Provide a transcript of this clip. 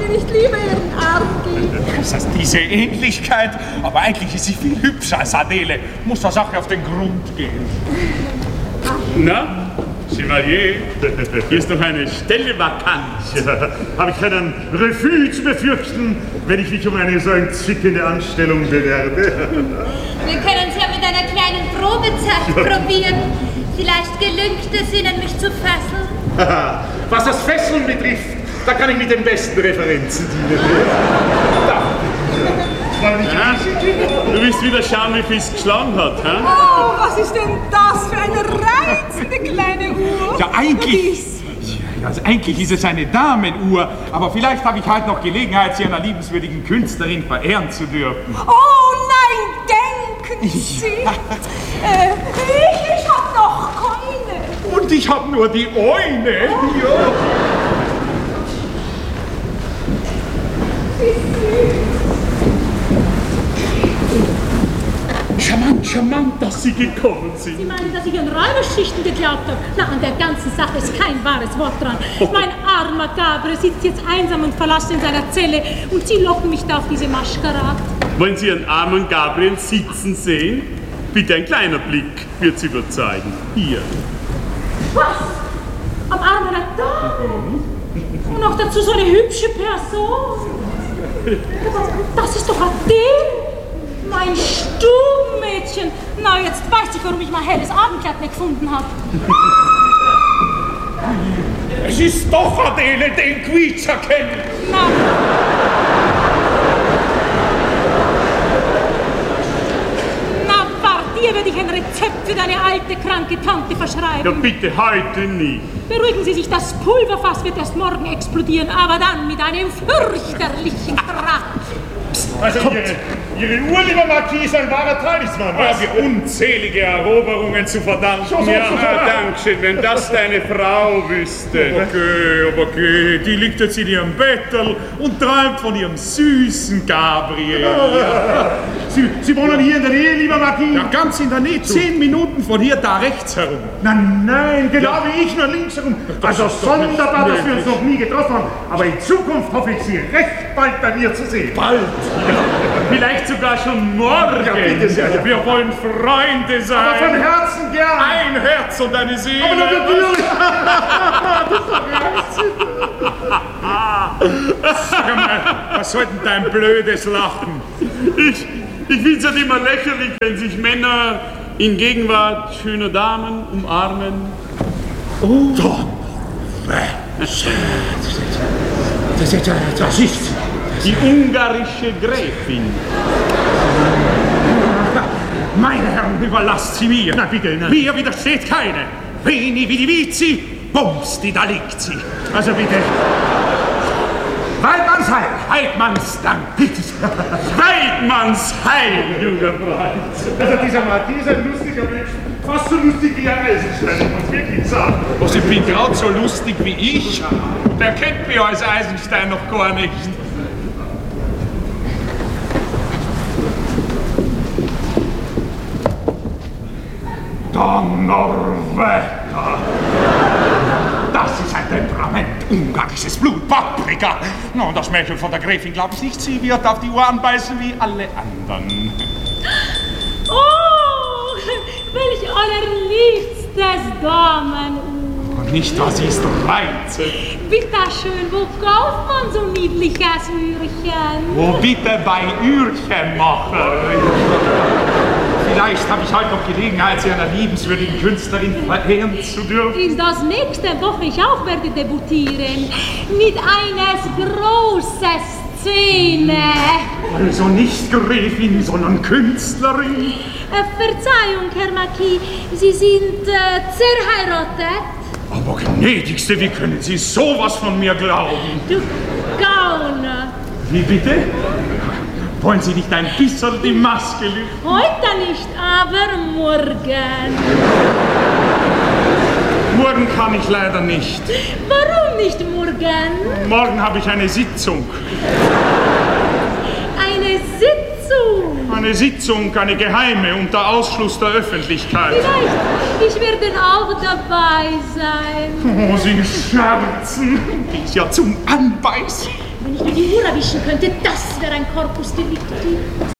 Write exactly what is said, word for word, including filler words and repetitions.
ihr nicht lieber ihren Arm geben? Das heißt, diese Ähnlichkeit, aber eigentlich ist sie viel hübscher als Adele. Muss der Sache auf den Grund gehen. Na, Chevalier, hier ist noch eine Stelle vakant. Ja, habe ich keinen Refus zu befürchten, wenn ich mich um eine so entzückende Anstellung bewerbe? Wir können es ja mit einer kleinen Probezeit probieren. Vielleicht gelüngt es Ihnen, mich zu fesseln. Was das Fesseln betrifft, da kann ich mit den besten Referenzen dienen. Ja, du willst wieder schauen, wie viel es geschlagen hat, hä? Oh, was ist denn das für eine reizende kleine Uhr? Ja, eigentlich, ja, also eigentlich ist es eine Damenuhr, aber vielleicht habe ich halt noch Gelegenheit, sie einer liebenswürdigen Künstlerin verehren zu dürfen. Oh nein, denken Sie! äh, ich ich habe noch keine. Und ich habe nur die eine. Ja. Charmant, charmant, dass Sie gekommen sind. Sie meinen, dass ich Ihren Räuberschichten geglaubt habe? Na, an der ganzen Sache ist kein wahres Wort dran. Mein armer Gabriel sitzt jetzt einsam und verlassen in seiner Zelle und Sie locken mich da auf diese Maskerade. Wollen Sie Ihren armen Gabriel sitzen sehen? Bitte ein kleiner Blick wird's überzeugen. Hier. Was? Am Arm einer Dame? Und noch dazu so eine hübsche Person? Das ist doch Adele! Mein Stubenmädchen! Na, jetzt weiß ich, warum ich mein helles Abendkleid nicht gefunden habe. Es ist doch Adele, den Quietscher kennen. Na. Na, wart, dir werde ich ein Rezept für deine alte, kranke Tante verschreiben. Ja, bitte, heute nicht. Beruhigen Sie sich, das Pulverfass wird erst morgen explodieren, aber dann mit einem fürchterlichen Krach. Also Ihre, Ihre Uhr, lieber Marquis, ist ein wahrer Talisman. Ich habe unzählige Eroberungen zu verdanken. So, so, Ja, so, so. Dankeschön, wenn das deine Frau wüsste. Okay, aber okay, die liegt jetzt in ihrem Bettel und träumt von ihrem süßen Gabriel. Sie, Sie wohnen hier in der Nähe, lieber Marquis? Ja, ganz in der Nähe, zehn Minuten von hier da rechts herum. Nein, nein, genau ja. wie ich, nur links herum. Also sonderbar, dass wir uns noch nie getroffen haben. Aber in Zukunft hoffe ich, Sie recht bald bei mir zu sehen. Bald. Ja. Vielleicht sogar schon morgen. Ja, bitte sehr. Wir wollen Freunde sein. Aber von Herzen gern. Ein Herz und eine Seele. Aber natürlich. Sag mal, was soll denn dein blödes Lachen? Ich, ich finde es halt immer lächerlich, wenn sich Männer in Gegenwart schöner Damen umarmen. Oh. Das, das, das ist die ungarische Gräfin. Meine Herren, überlasst sie mir. Na bitte, nein. Mir widersteht keine. Veni, vidi, vici, bumsti, da liegt sie. Also bitte. Weidmannsheil. Heidmannsdank. Bitte. Weidmannsheil, junger Freund. Also dieser Marquis ist ein lustiger Mensch. Fast so lustig wie ein Eisenstein, ich muss wirklich sagen. Was, ich bin gerade so lustig wie ich? Der kennt mich als Eisenstein noch gar nicht. Donnerwetter! Das ist ein Temperament, ungarisches Blut, Paprika. No, das Mädchen von der Gräfin glaube ich nicht, sie wird auf die Uhr anbeißen wie alle anderen. Oh, welch allerliebstes Damenuhr. Nicht, was ist reizend. Bitteschön, wo kauft man so niedliches Uhrchen? Wo bitte bei Uhrchenmacher? Vielleicht habe ich heute noch Gelegenheit, Sie einer liebenswürdigen Künstlerin verehren zu dürfen. In das nächste Woche ich auch werde debütieren. Mit einer großen Szene. Also nicht Gräfin, sondern Künstlerin. Äh, Verzeihung, Herr Marquis, Sie sind äh, zerheiratet? Aber gnädigste, wie können Sie sowas von mir glauben? Du Gauner. Wie bitte? Wollen Sie nicht ein bisschen die Maske lüften? Heute nicht, aber morgen. Morgen kann ich leider nicht. Warum nicht morgen? Morgen habe ich eine Sitzung. Eine Sitzung? Eine Sitzung, eine geheime, unter Ausschluss der Öffentlichkeit. Vielleicht, ich werde auch dabei sein. Oh, Sie scherzen. Ist ja zum Anbeißen. Wenn ich mich die Uhr erwischen könnte, das wäre ein Corpus Delicti.